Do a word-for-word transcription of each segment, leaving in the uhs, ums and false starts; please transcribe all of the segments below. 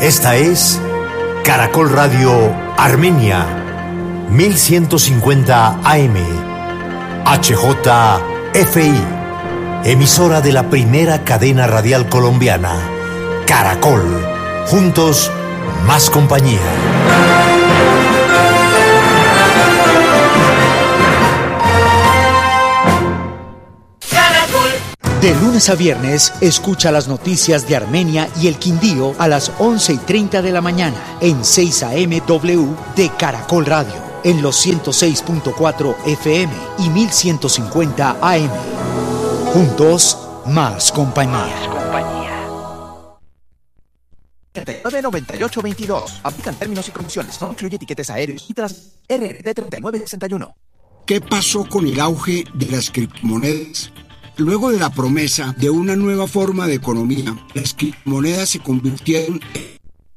Esta es Caracol Radio Armenia, mil ciento cincuenta A M, H J F I, emisora de la primera cadena radial colombiana, Caracol. Juntos, más compañía. De lunes a viernes, escucha las noticias de Armenia y el Quindío a las once y treinta de la mañana en seis A M W de Caracol Radio, en los ciento seis punto cuatro F M y mil ciento cincuenta A M. Juntos, más compañía. treinta y nueve noventa y ocho veintidós. Aplican términos y condiciones. No incluye etiquetes aéreos y tras R R T treinta y nueve sesenta y uno. ¿Qué pasó con el auge de las criptomonedas? Luego de la promesa de una nueva forma de economía, las criptomonedas se convirtieron en...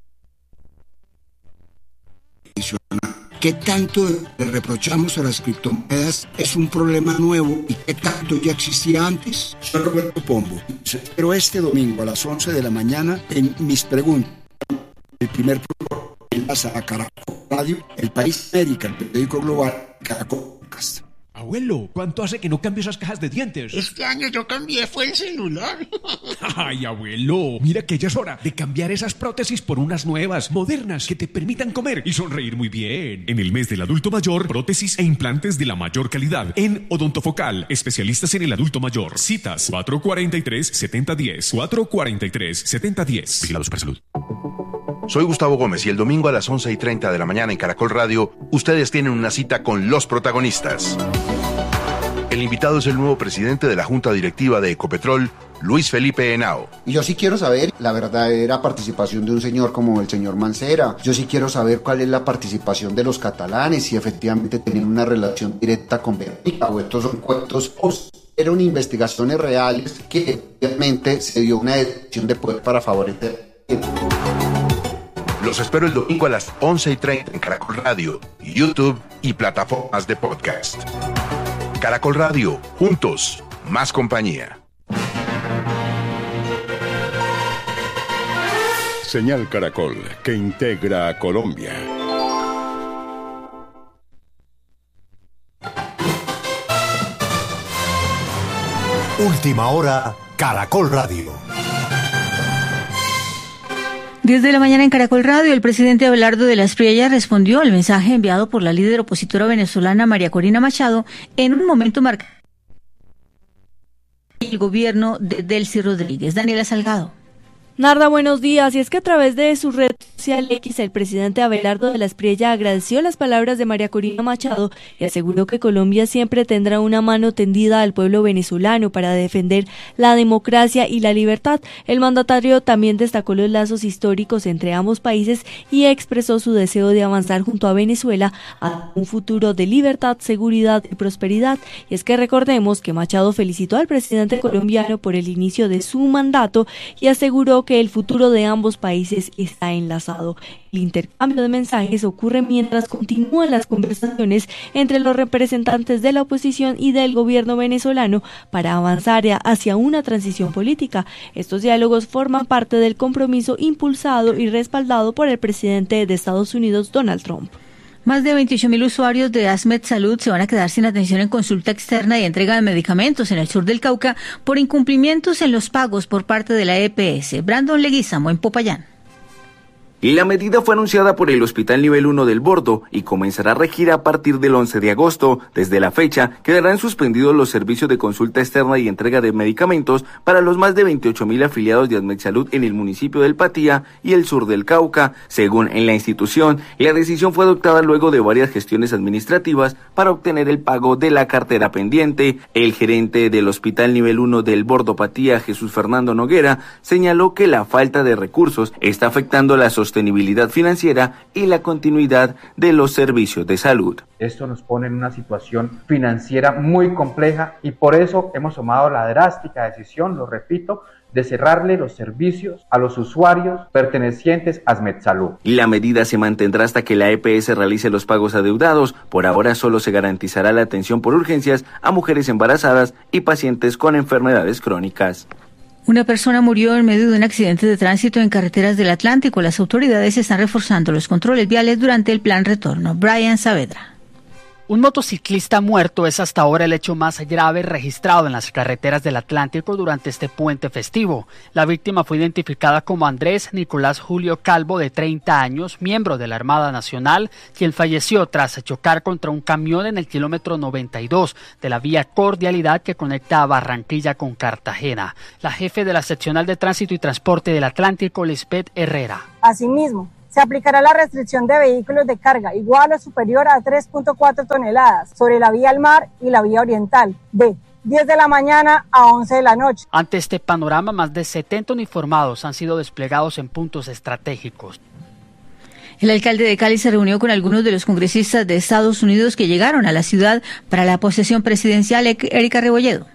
¿Qué tanto le reprochamos a las criptomonedas? ¿Es un problema nuevo? ¿Y qué tanto ya existía antes? Soy Roberto Pombo. Pero este domingo a las once de la mañana en Mis Preguntas, el primer programa enlaza a Caracol Radio, El País América, el periódico global, Caracol Podcast. Abuelo, ¿cuánto hace que no cambio esas cajas de dientes? Este año yo cambié, fue el celular. Ay, abuelo, mira que ya es hora de cambiar esas prótesis por unas nuevas, modernas, que te permitan comer y sonreír muy bien. En el mes del adulto mayor, prótesis e implantes de la mayor calidad. En Odontofocal, especialistas en el adulto mayor. Citas cuatro cuarenta y tres, setenta diez, cuatro cuarenta y tres, setenta diez. Vigilado Supersalud. Soy Gustavo Gómez y el domingo a las once y treinta de la mañana en Caracol Radio, ustedes tienen una cita con los protagonistas. El invitado es el nuevo presidente de la Junta Directiva de Ecopetrol, Luis Felipe Henao. Y yo sí quiero saber la verdadera participación de un señor como el señor Mancera. Yo sí quiero saber cuál es la participación de los catalanes, si efectivamente tienen una relación directa con Verónica o estos son cuentos. Eran investigaciones reales que obviamente se dio una decisión de poder para favorecer. Los espero el domingo a las once y treinta en Caracol Radio, YouTube y plataformas de podcast. Caracol Radio, juntos, más compañía. Señal Caracol, que integra a Colombia. Última hora, Caracol Radio. diez de la mañana en Caracol Radio, el presidente Abelardo de la Espriella respondió al mensaje enviado por la líder opositora venezolana María Corina Machado en un momento marcado el gobierno de Delcy Rodríguez. Daniela Salgado. Narda, buenos días. Y es que a través de su red social X, el presidente Abelardo de la Espriella agradeció las palabras de María Corina Machado y aseguró que Colombia siempre tendrá una mano tendida al pueblo venezolano para defender la democracia y la libertad. El mandatario también destacó los lazos históricos entre ambos países y expresó su deseo de avanzar junto a Venezuela a un futuro de libertad, seguridad y prosperidad. Y es que recordemos que Machado felicitó al presidente colombiano por el inicio de su mandato y aseguró que el futuro de ambos países está enlazado. El intercambio de mensajes ocurre mientras continúan las conversaciones entre los representantes de la oposición y del gobierno venezolano para avanzar hacia una transición política. Estos diálogos forman parte del compromiso impulsado y respaldado por el presidente de Estados Unidos, Donald Trump. Más de veintiocho mil usuarios de ASMED Salud se van a quedar sin atención en consulta externa y entrega de medicamentos en el sur del Cauca por incumplimientos en los pagos por parte de la E P S. Brandon Leguizamo en Popayán. La medida fue anunciada por el Hospital Nivel uno del Bordo y comenzará a regir a partir del once de agosto. Desde la fecha, quedarán suspendidos los servicios de consulta externa y entrega de medicamentos para los más de veintiocho mil afiliados de ASMED Salud en el municipio del Patía y el sur del Cauca. Según en la institución, la decisión fue adoptada luego de varias gestiones administrativas para obtener el pago de la cartera pendiente. El gerente del Hospital Nivel uno del Bordo Patía, Jesús Fernando Noguera, señaló que la falta de recursos está afectando la sostenibilidad sostenibilidad financiera y la continuidad de los servicios de salud. Esto nos pone en una situación financiera muy compleja y por eso hemos tomado la drástica decisión, lo repito, de cerrarle los servicios a los usuarios pertenecientes a ASMED Salud. La medida se mantendrá hasta que la E P S realice los pagos adeudados. Por ahora solo se garantizará la atención por urgencias a mujeres embarazadas y pacientes con enfermedades crónicas. Una persona murió en medio de un accidente de tránsito en carreteras del Atlántico. Las autoridades están reforzando los controles viales durante el plan retorno. Brian Saavedra. Un motociclista muerto es hasta ahora el hecho más grave registrado en las carreteras del Atlántico durante este puente festivo. La víctima fue identificada como Andrés Nicolás Julio Calvo, de treinta años, miembro de la Armada Nacional, quien falleció tras chocar contra un camión en el kilómetro noventa y dos de la vía Cordialidad que conecta a Barranquilla con Cartagena. La jefe de la seccional de Tránsito y Transporte del Atlántico, Lisbeth Herrera. Asimismo, se aplicará la restricción de vehículos de carga igual o superior a tres punto cuatro toneladas sobre la vía al mar y la vía oriental de diez de la mañana a once de la noche. Ante este panorama, más de setenta uniformados han sido desplegados en puntos estratégicos. El alcalde de Cali se reunió con algunos de los congresistas de Estados Unidos que llegaron a la ciudad para la posesión presidencial. Erika Rebolledo.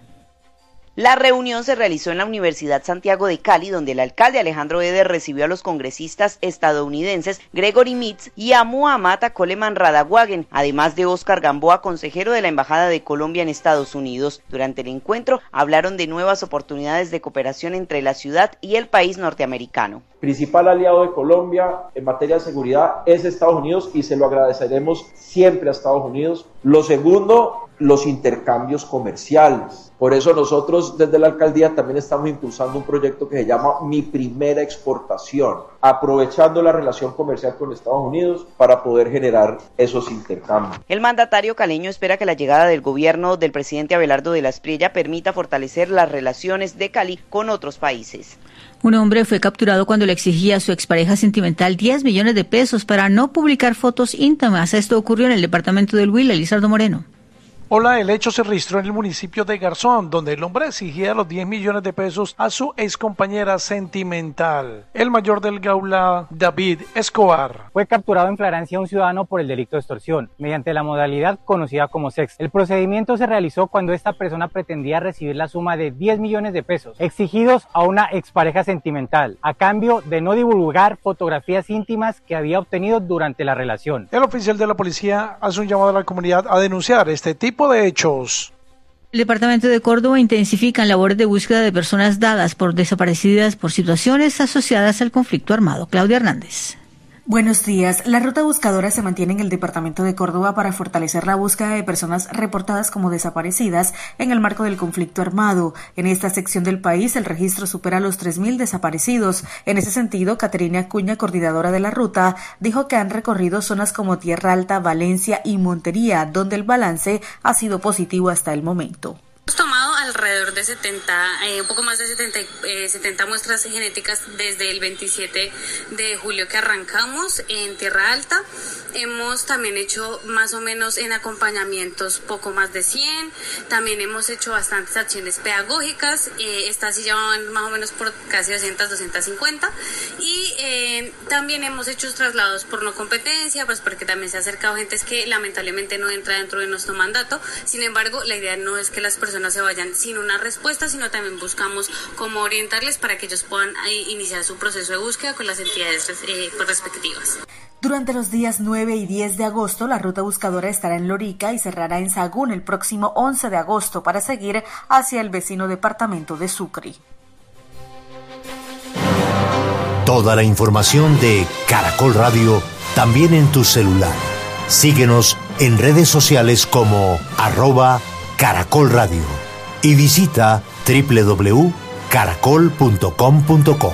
La reunión se realizó en la Universidad Santiago de Cali, donde el alcalde Alejandro Eder recibió a los congresistas estadounidenses Gregory Meeks y a Muhammad Coleman Radhawagen, además de Oscar Gamboa, consejero de la Embajada de Colombia en Estados Unidos. Durante el encuentro hablaron de nuevas oportunidades de cooperación entre la ciudad y el país norteamericano. Principal aliado de Colombia en materia de seguridad es Estados Unidos y se lo agradeceremos siempre a Estados Unidos. Lo segundo, los intercambios comerciales. Por eso nosotros desde la alcaldía también estamos impulsando un proyecto que se llama Mi Primera Exportación, aprovechando la relación comercial con Estados Unidos para poder generar esos intercambios. El mandatario caleño espera que la llegada del gobierno del presidente Abelardo de la Espriella permita fortalecer las relaciones de Cali con otros países. Un hombre fue capturado cuando le exigía a su expareja sentimental diez millones de pesos para no publicar fotos íntimas. Esto ocurrió en el departamento del Huila. Lizardo Moreno. Hola, el hecho se registró en el municipio de Garzón, donde el hombre exigía los diez millones de pesos a su excompañera sentimental. El mayor del Gaula, David Escobar. Fue capturado en flagrancia un ciudadano por el delito de extorsión, mediante la modalidad conocida como sexting. El procedimiento se realizó cuando esta persona pretendía recibir la suma de diez millones de pesos, exigidos a una expareja sentimental, a cambio de no divulgar fotografías íntimas que había obtenido durante la relación. El oficial de la policía hace un llamado a la comunidad a denunciar este tipo de hechos. El departamento de Córdoba intensifica labores de búsqueda de personas dadas por desaparecidas por situaciones asociadas al conflicto armado. Claudia Hernández. Buenos días. La ruta buscadora se mantiene en el departamento de Córdoba para fortalecer la búsqueda de personas reportadas como desaparecidas en el marco del conflicto armado. En esta sección del país, el registro supera los tres mil desaparecidos. En ese sentido, Caterina Acuña, coordinadora de la ruta, dijo que han recorrido zonas como Tierra Alta, Valencia y Montería, donde el balance ha sido positivo hasta el momento. Hemos tomado alrededor de setenta, eh, un poco más de setenta, eh, setenta muestras genéticas desde el veintisiete de julio que arrancamos en Tierra Alta. Hemos también hecho más o menos en acompañamientos poco más de cien. También hemos hecho bastantes acciones pedagógicas. Eh, estas sí llevaban más o menos por casi doscientas, doscientas cincuenta. Y eh, también hemos hecho traslados por no competencia, pues porque también se ha acercado gente que lamentablemente no entra dentro de nuestro mandato. Sin embargo, la idea no es que las personas no se vayan sin una respuesta, sino también buscamos cómo orientarles para que ellos puedan eh, iniciar su proceso de búsqueda con las entidades eh, respectivas. Durante los días nueve y diez de agosto, la ruta buscadora estará en Lorica y cerrará en Sagún el próximo once de agosto para seguir hacia el vecino departamento de Sucre. Toda la información de Caracol Radio también en tu celular. Síguenos en redes sociales como arroba Caracol Radio y visita doble u doble u doble u punto caracol punto com punto co.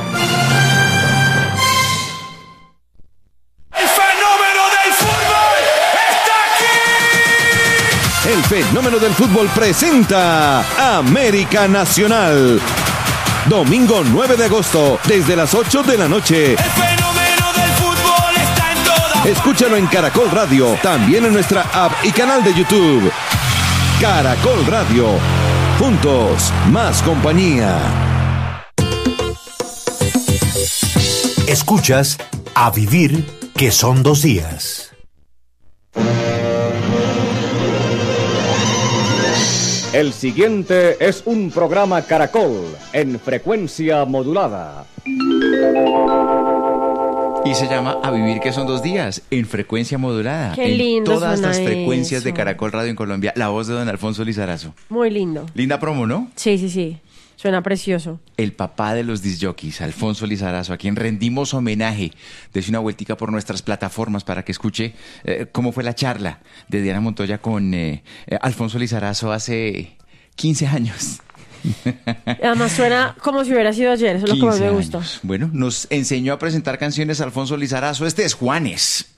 ¡El fenómeno del fútbol está aquí! El fenómeno del fútbol presenta América Nacional. Domingo nueve de agosto, desde las ocho de la noche. El fenómeno del fútbol está en todas. Escúchalo en Caracol Radio, también en nuestra app y canal de YouTube. Caracol Radio. Juntos, más compañía. Escuchas A Vivir, que son dos días. El siguiente es un programa Caracol en frecuencia modulada. Y se llama A Vivir, que son dos días, en frecuencia modulada. Qué en lindo todas suena las frecuencias eso. de Caracol Radio en Colombia. La voz de don Alfonso Lizarazo. Muy lindo. Linda promo, ¿no? Sí, sí, sí. Suena precioso. El papá de los disjockeys, Alfonso Lizarazo, a quien rendimos homenaje. Dese una vueltica por nuestras plataformas para que escuche eh, cómo fue la charla de Diana Montoya con eh, eh, Alfonso Lizarazo hace quince años. Además suena como si hubiera sido ayer, eso es lo que más me gusta. Bueno, nos enseñó a presentar canciones Alfonso Lizarazo. Este es Juanes.